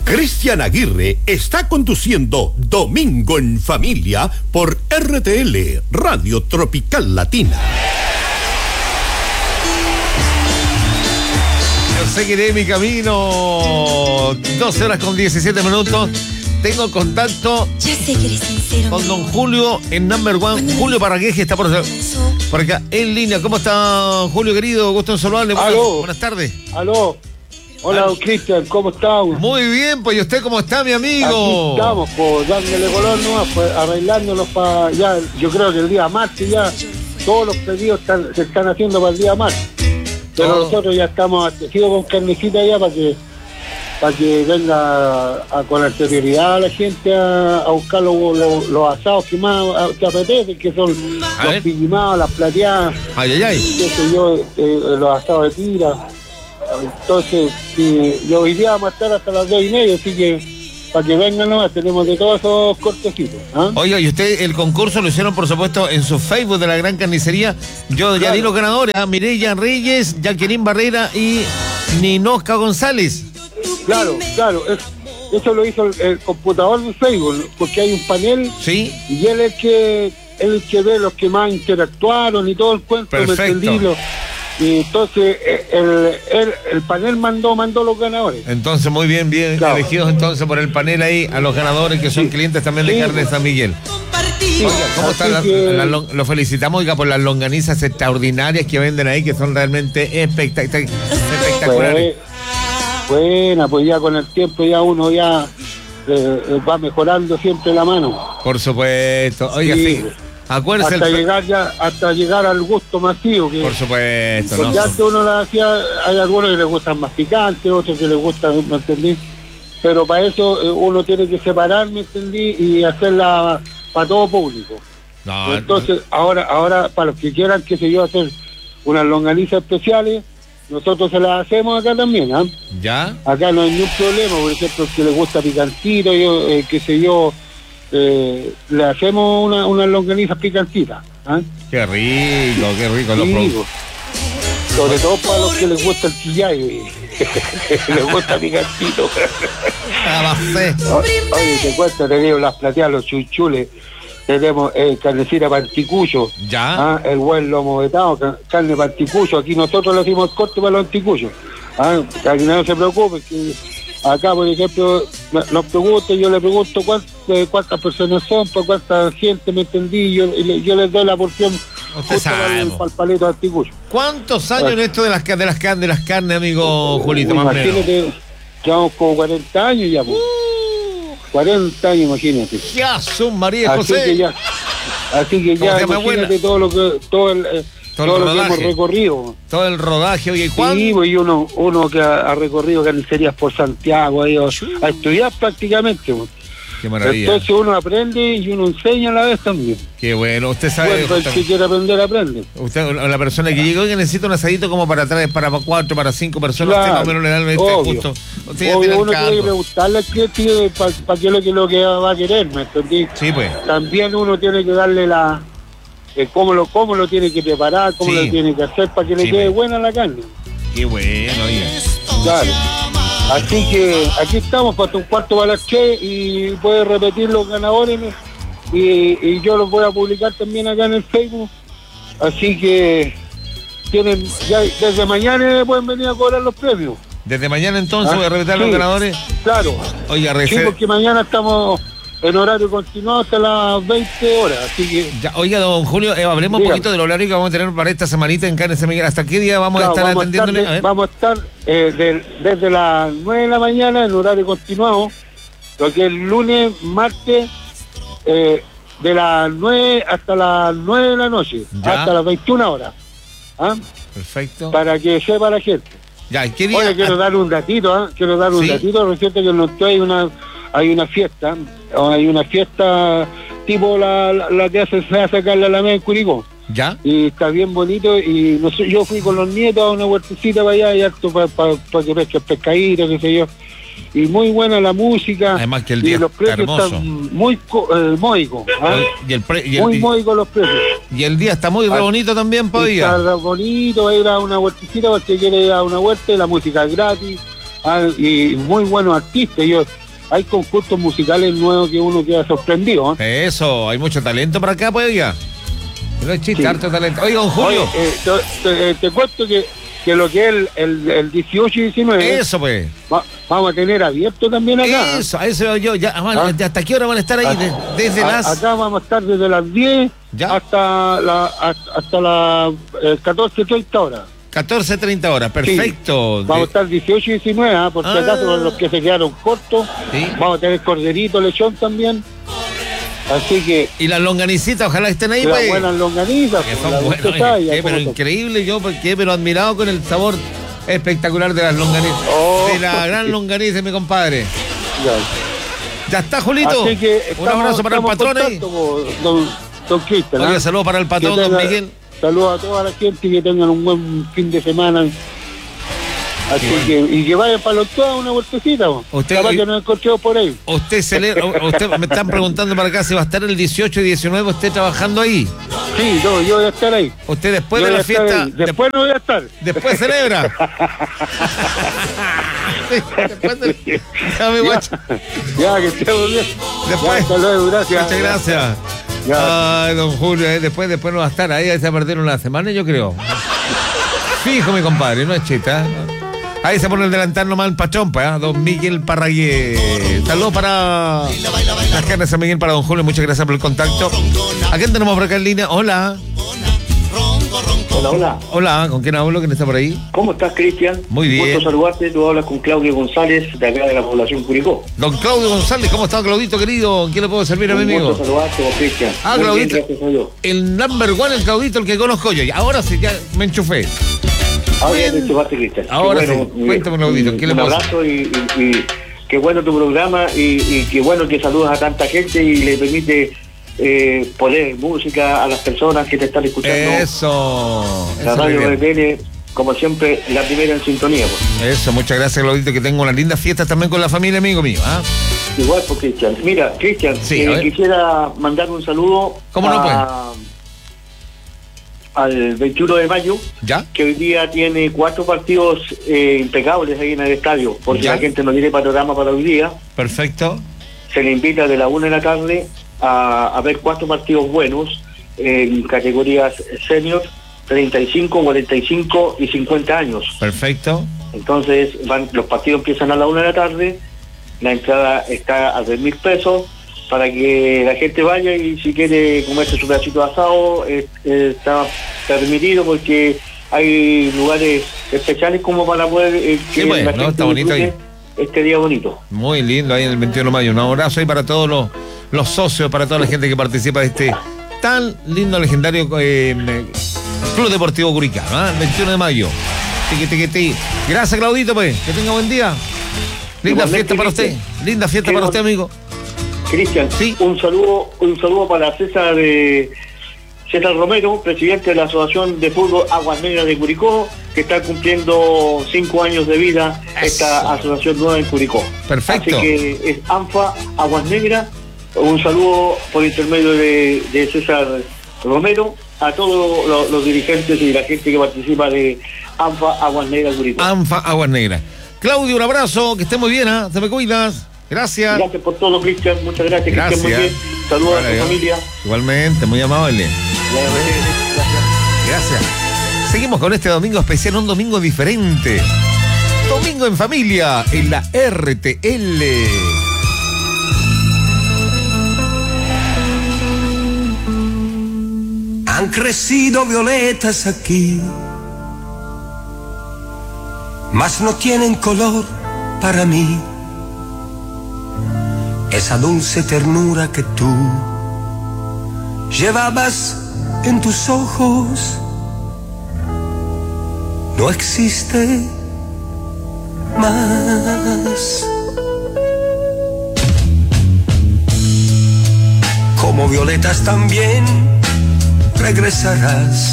Cristian Aguirre está conduciendo Domingo en Familia por RTL, Radio Tropical Latina. Yo seguiré mi camino. 12 horas con 17 minutos. Tengo contacto con don Julio en Number One. Julio Parragueje está por acá en línea. ¿Cómo está, Julio, querido? Gusto en saludarle. Buenas tardes. Aló. Hola, don Cristian, ¿cómo está? Muy bien, pues, ¿y usted cómo está, mi amigo? Aquí estamos, pues, dándole color nomás, pues, arreglándonos para ya, yo creo que el día martes ya, todos los pedidos se están haciendo para el día martes. Pero nosotros ya estamos abastecidos con carnecita ya para que venga con anterioridad la gente a buscar los asados que más te apetecen, que son los pillimados, las plateadas, qué sé yo, los asados de tira. Entonces, yo hoy día vamos a estar hasta las 2:30, así que para que vengan nomás, tenemos de todos esos cortecitos. Oiga, y usted el concurso lo hicieron, por supuesto, en su Facebook de la Gran Carnicería. Yo ya di los ganadores, Mireya Reyes, Jacqueline Barrera y Ninosca González. Claro, eso lo hizo el computador de Facebook, porque hay un panel, ¿sí? Y él es el que ve los que más interactuaron y todo el cuento. Perfecto. Y entonces el panel mandó los ganadores. Entonces, muy bien, claro. Elegidos entonces por el panel ahí a los ganadores que son clientes también de Carne San Miguel. Sí. Oiga, ¿cómo están? Lo felicitamos, oiga, por las longanizas extraordinarias que venden ahí, que son realmente espectaculares. Buena, pues ya con el tiempo ya uno ya va mejorando siempre la mano. Por supuesto. Oiga, sí. Acuérdese hasta llegar al gusto masivo. Por supuesto, porque antes uno la hacía, hay algunos que les gustan más picantes, otros que les gustan, ¿me entendí? Pero para eso uno tiene que separar, ¿me entendí? Y hacerla para todo público. Entonces, ahora para los que quieran, qué sé yo, hacer unas longanizas especiales, nosotros se las hacemos acá también, ¿ah? ¿Ya? Acá no hay ningún problema, por ejemplo, que les gusta picantito, qué sé yo, le hacemos unas longanizas picantitas. Qué rico sí, sobre todo para los que les gusta el quillayo les gusta picantito. Oye, te cuento, tenemos las plateadas, los chuchules, tenemos carnecita panticuyo, ya, el buen lomo vetado, carne panticuyo. Aquí nosotros le hacemos corte para los anticuchos, que no se preocupe, que acá, por ejemplo, nos preguntan, yo le pregunto cuántas personas son, por cuánta gente, me entendí, yo les doy la porción para el palito anticucho. ¿Cuántos años en esto de las carnes, amigo Julito? Imagínate, llevamos como 40 años ya, 40 años, imagínate. Ya son María José. Así que ya imagínate todo lo que hemos recorrido. Todo el rodaje, oye, ¿cuándo? Sí, pues uno que ha recorrido carnicerías por Santiago, a estudiar prácticamente. Qué maravilla. Entonces uno aprende y uno enseña a la vez también. Qué bueno, usted sabe. Bueno, el que quiere aprender, aprende. Usted, la persona que llegó, que necesita un asadito como para 4, para 5 personas, claro, usted no le da el justo. Obvio, uno tiene que preguntarle al cliente para qué es lo que va a querer, ¿me entendí? Sí, pues. También uno tiene que darle cómo lo tiene que preparar, cómo lo tiene que hacer para que le quede buena la carne. Qué bueno, oye. Claro. Así que aquí estamos para un cuarto para las 3 y puede repetir los ganadores y yo los voy a publicar también acá en el Facebook. Así que tienen ya desde mañana pueden venir a cobrar los premios. Desde mañana entonces voy a repetir los ganadores. Claro. Oiga, sí, porque mañana estamos en horario continuado hasta las 20 horas, así que... Ya, oiga, don Julio, hablemos un poquito del horario que vamos a tener para esta semanita en Carne San Miguel. ¿Hasta qué día vamos a estar atendiéndole? Vamos a estar desde las 9 de la mañana en horario continuado, lo que es lunes, martes, de las 9 hasta las 9 de la noche, hasta las 21 horas. Perfecto. Para que sepa la gente. Ya, ¿qué día? Oye, quiero dar un datito, reciente que no hay una fiesta tipo la que se hace acá en la Alameda en Curicó. ¿Ya? Y está bien bonito y no sé, yo fui con los nietos a una huertecita para allá y harto para que pesquen pescaditos, qué sé yo. Y muy buena la música. Además que el día y los precios está están muy módicos. Muy módicos los precios. Y el día está muy bonito también, podía. Está bonito, va a ir a una huertecita porque quiere ir a una huerta y la música es gratis. y muy buenos artistas. Hay concursos musicales nuevos que uno queda sorprendido. Eso, hay mucho talento para acá, pues, ya. No es chiste, harto talento. Oiga, don Julio. Te cuento que lo que es el 18 y 19. Eso, pues. Vamos a tener abierto también acá. Eso yo. ¿Hasta qué hora van a estar ahí? Desde las... Acá vamos a estar desde las 10 hasta las 14:30 horas. 14:30 horas, perfecto. Sí. Vamos a estar 18 y 19, por si acaso, con los que se quedaron cortos. Sí. Vamos a tener corderito, lechón también. Así que... Y las longanicitas, ojalá estén ahí, pues. Las buenas longanizas. Que son buenas. Pero increíble, yo porque pero admirado con el sabor espectacular de las longanizas. De la gran longaniza, mi compadre. Ya está, Julito. Así que un abrazo para el patrón ahí. Don Cristian. Oye, saludos para el patrón, don Miguel. Saludos a toda la gente, que tengan un buen fin de semana. Así que vayan para los todos una vueltecita. Capaz que nos encontremos por ahí. Usted me están preguntando para acá si va a estar el 18 y 19 usted trabajando ahí. Sí, yo voy a estar ahí. Usted después de la fiesta. Después no voy a estar. Después celebra. Ya, que estemos bien. Después. Hasta luego, gracias. Muchas gracias. Ya. Ay, don Julio, después no va a estar ahí se va a perder una semana, yo creo. Fijo, mi compadre, no es chita. Ahí se pone el delantal nomás el pachón, pues, don Miguel Parragué. Saludos para las carnes de San Miguel, para don Julio, muchas gracias por el contacto. ¿A quién tenemos por acá en línea? Hola. Hola. Hola, ¿con quién hablo? ¿Quién está por ahí? ¿Cómo estás, Cristian? Muy bien. Un gusto saludarte, tú hablas con Claudio González, de acá de la población Curicó. Don Claudio González, ¿cómo está, Claudito, querido? ¿En qué le puedo servir a mi amigo? Un gusto saludarte, don Cristian. Claudito, el number one, el Claudito, el que conozco yo. Ahora sí, ya me enchufé. Ahora ya te enchufaste, Cristian. Ahora sí, cuéntame, Claudito, ¿qué le puedo hacer? Un abrazo y qué bueno tu programa y qué bueno que saludas a tanta gente y le permite... poner música a las personas que te están escuchando. Eso. La radio RTL, como siempre, la primera en sintonía. Pues. Eso, muchas gracias, Claudito, que tengo unas lindas fiestas también con la familia, amigo mío. Igual, pues, Cristian. Mira, Cristian, quisiera mandar un saludo al 21 de mayo, ¿ya? Que hoy día tiene 4 partidos impecables ahí en el estadio, porque la gente no tiene panorama para hoy día. Perfecto. Se le invita de la 1 de la tarde a ver 4 partidos buenos en categorías senior, 35, 45 y 50 años. Perfecto. Entonces los partidos empiezan a la 1 de la tarde, la entrada está a 3.000 pesos para que la gente vaya y si quiere comerse su pedacito de asado está permitido porque hay lugares especiales como para poder que la gente está bonito ahí. Este día bonito. Muy lindo ahí en el 21 de mayo. Un abrazo ahí para todos los socios, para toda la gente que participa de este tan lindo, legendario Club Deportivo Curicano, 21 de mayo. Gracias, Claudito, pues. Que tenga buen día. Linda fiesta para usted. Linda fiesta para usted, amigo. Cristian, sí. Un saludo para César Romero, presidente de la Asociación de Fútbol Aguas Negras de Curicó, que está cumpliendo 5 años de vida. Eso. Esta asociación nueva en Curicó. Perfecto. Así que es ANFA Aguas Negras. Un saludo por intermedio de César Romero a todos los dirigentes y la gente que participa de ANFA Aguas Negras Curicó. ANFA Aguas Negras. Claudio, un abrazo, que estés muy bien, te me cuidas. Gracias. Gracias por todo, Cristian. Muchas gracias. Que estén muy bien. Saludos a tu familia. Igualmente, muy amable. Gracias. Seguimos con este domingo especial, un domingo diferente. Domingo en familia, en la RTL. Han crecido violetas aquí, mas no tienen color para mí. Esa dulce ternura que tú llevabas en tus ojos no existe más. Como violetas también regresarás